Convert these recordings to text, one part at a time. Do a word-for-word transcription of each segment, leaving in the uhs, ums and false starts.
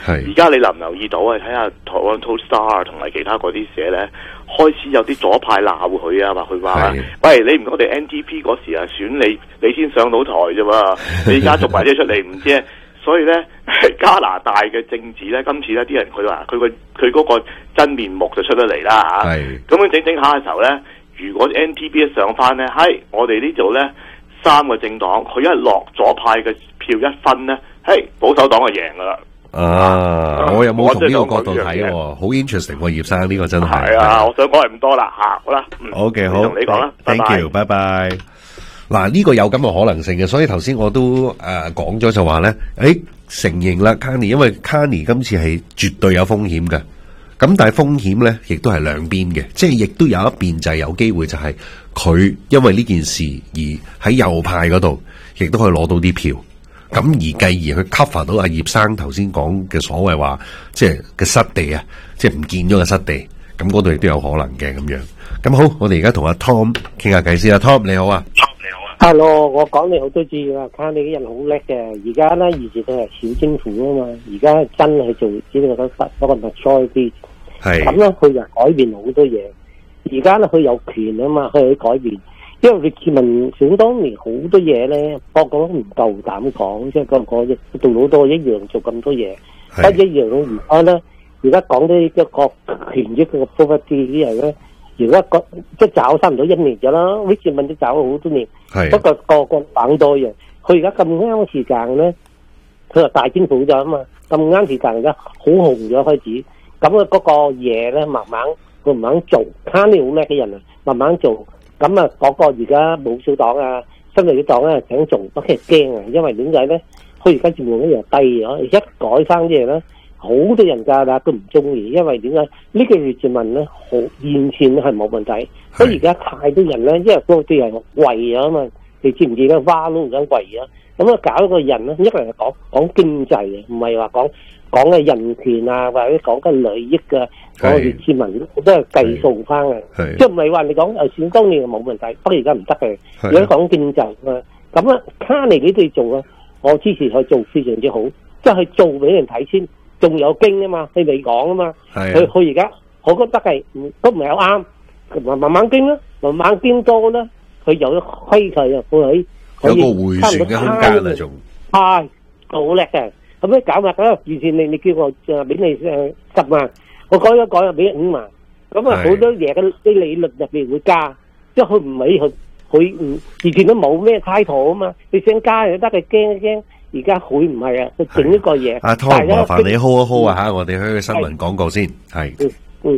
而家你留唔留意到啊？睇下 Toronto Star 同埋其他嗰啲社咧，開始有啲左派鬧佢啊，話佢話：喂，你唔我哋 N D P 嗰時啊選你，你先上到台啫喎，你而家捉埋啲出嚟唔知。所以咧，加拿大嘅政治咧，今次咧啲人佢話佢個佢嗰個真面目就出得嚟啦嚇。咁樣整整下嘅時候咧，如果 N D P 一上翻咧，係我哋呢度咧三個政黨，佢一落左派嘅票一分咧，係保守黨就贏噶啦。 啊！我又冇從呢個角度睇喎，好 interesting 喎，葉生呢個真係。 係啊，我想講係唔多啦嚇，好啦。 好嘅，好， 同你講啦 ，thank you，拜拜。嗱，呢個有咁嘅可能性嘅，所以頭先我都誒講咗就話咧，誒承認啦 ，Carney， 因為 Carney 今次係絕對有風險嘅，咁但係風險咧，亦都係兩邊嘅，即係亦都有一邊就係有機會就係佢因為呢件事而喺右派嗰度，亦都可以攞到啲票，咁而繼而去 cover 到阿葉生頭先講嘅所謂話，即係嘅失地啊，即係唔見咗個失地，咁嗰度亦都有可能嘅咁樣。咁好，我哋而家同阿 Tom 傾下偈先啊 ，Tom 你好啊。 Hello， 我講你好多次啦，睇你啲人好叻嘅。而家咧，以前佢係小政府啊嘛，而家真係做只係嗰嗰個 majority。係咁咧，佢就改變好多嘢。而家咧，佢有權啊嘛，佢可以改變。因為佢自民想當年好多嘢咧，個個都唔夠膽講，即係個個做好多一樣做咁多嘢，不一樣咯。而家咧，而家講啲一個權益嘅 property 啲人咧。而家個即係找差唔多一年咗啦 ，Richmond 都找咗好多年，不過個個等多樣。佢而家咁啱時間咧，佢話大政府咗啊嘛，咁啱時間而家好紅咗開始，咁啊嗰個嘢咧慢慢佢唔肯做，Carney好叻嘅人啊，慢慢做，咁啊嗰個而家保守黨啊、新民主黨咧想做，不過驚啊，因為點解咧？佢而家全部一樣低咗，一改翻啲嘢咧。好多人㗎啦，都唔中意，因為點解呢個月殖民咧，好完全係冇問題。所以而家太多人咧，因為嗰啲人貴啊嘛，你知唔知咧？花都而家貴啊，咁啊搞一個人咧，一個人係講講經濟嘅，唔係話講講嘅人權啊，或者講嘅利益嘅，講月殖民都係計數翻嘅，即係唔係話你講誒選當年冇問題，不過而家唔得嘅，而家講經濟啊，咁啊Carney呢啲做啊，我支持佢做非常之好，即係做俾人睇先。仲有經啊嘛，佢未講啊嘛，佢佢而家我覺得係都唔係好啱，慢慢慢經啦，慢慢經多啦，佢有咗規矩啊，佢可以有個回旋嘅空間啊，仲係好叻嘅。咁樣搞埋咁，以前你你叫我誒俾你誒十萬，我改咗改又俾五萬，咁啊好多嘢嘅啲理論入邊會加，即係佢唔係佢佢唔以前都冇咩態度啊嘛，你想加又得，佢驚一驚。而家佢唔係啊，佢整一個嘢。 阿湯，麻煩你 hold 一 hold 啊吓，我哋去個新聞廣告先。係。 嗯嗯。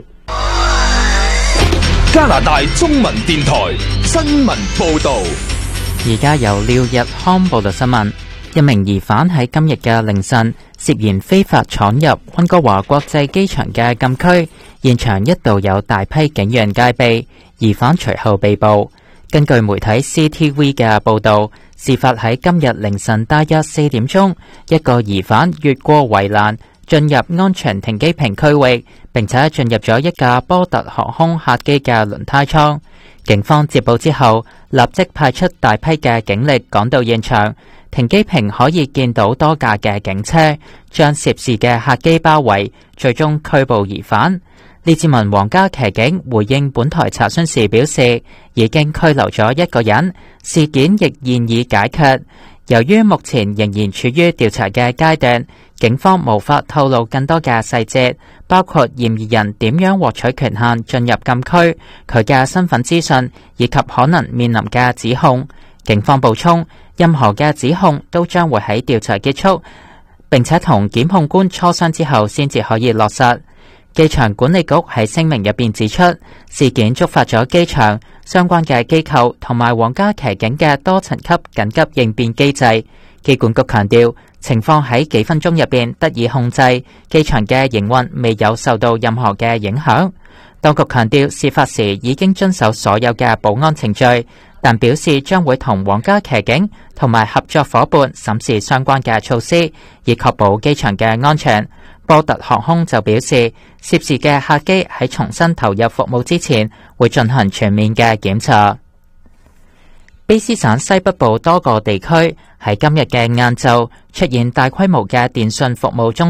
加拿大中文電台新聞報道。 而家由廖日康報道新聞。一名疑犯喺今日嘅凌晨涉嫌非法闖入溫哥華國際機場嘅禁區，現場一度有大批警員戒備，疑犯隨後被捕。根據媒體 C T V 嘅報道，事發喺今日凌晨大約四點鐘，一個疑犯越過圍欄進入安全停機坪區域，並且進入咗一架波特航空客機嘅輪胎艙。警方接報之後，立即派出大批嘅警力趕到現場，停機坪可以見到多架嘅警車將涉事嘅客機包圍，最終拘捕疑犯。列治文皇家騎警回應本台查詢時表示，已經拘留咗一個人，事件亦現已解決。由於目前仍然處於調查嘅階段，警方無法透露更多嘅細節，包括嫌疑人點樣獲取權限進入禁區、佢嘅身份資訊以及可能面臨嘅指控。警方補充，任何嘅指控都將會喺調查結束，並且同檢控官磋商之後先至可以落實。機場管理局喺聲明入邊指出，事件觸發咗機場相關嘅機構同埋皇家騎警嘅多層級緊急應變機制。機管局強調，情況喺幾分鐘入邊得以控制，機場嘅營運未有受到任何嘅影響。當局強調，事發時已經遵守所有嘅保安程序，但表示將會同皇家騎警同埋合作夥伴審視相關嘅措施，以確保機場嘅安全。波特航空就表示，涉事嘅客機喺重新投入服務之前，會進行全面嘅檢查。卑斯省西北部多個地區喺今日嘅晏晝出現大規模嘅電訊服務中